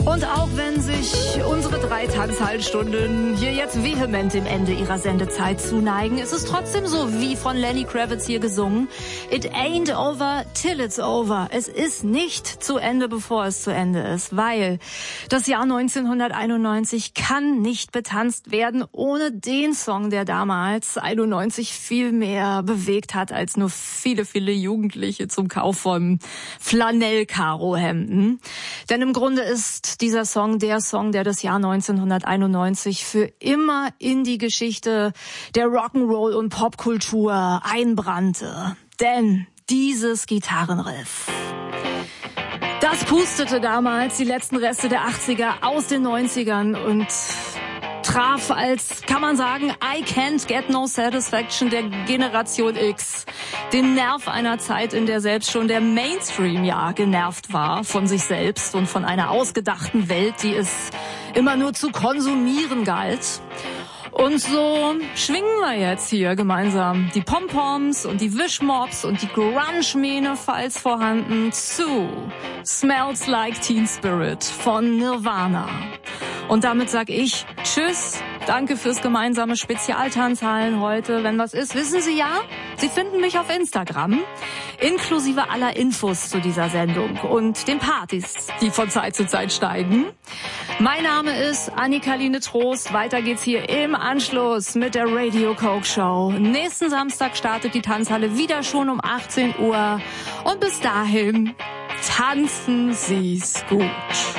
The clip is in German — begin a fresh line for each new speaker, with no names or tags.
Und auch wenn sich unsere 3 Tanzhallenstunden hier jetzt vehement dem Ende ihrer Sendezeit zuneigen, ist es trotzdem so, wie von Lenny Kravitz hier gesungen. It ain't over till it's over. Es ist nicht zu Ende, bevor es zu Ende ist, weil das Jahr 1991 kann nicht betanzt werden ohne den Song, der damals 91 viel mehr bewegt hat als nur viele, viele Jugendliche zum Kauf von Flanell-Karo-Hemden. Denn im Grunde ist dieser Song der Song, der das Jahr 1991 für immer in die Geschichte der Rock'n'Roll und Popkultur einbrannte. Denn dieses Gitarrenriff, das pustete damals die letzten Reste der 80er aus den 90ern und traf als, kann man sagen, I Can't Get No Satisfaction der Generation X den Nerv einer Zeit, in der selbst schon der Mainstream ja genervt war von sich selbst und von einer ausgedachten Welt, die es immer nur zu konsumieren galt. Und so schwingen wir jetzt hier gemeinsam die Pompoms und die Wishmops und die Grunge-Mähne, falls vorhanden, zu Smells Like Teen Spirit von Nirvana. Und damit sag ich Tschüss, danke fürs gemeinsame Spezialtanzhallen heute. Wenn was ist, wissen Sie ja, Sie finden mich auf Instagram, inklusive aller Infos zu dieser Sendung und den Partys, die von Zeit zu Zeit steigen. Mein Name ist Annika-Line Trost. Weiter geht's hier im Anschluss mit der Radio Coke Show. Nächsten Samstag startet die Tanzhalle wieder schon um 18 Uhr. Und bis dahin tanzen Sie's gut.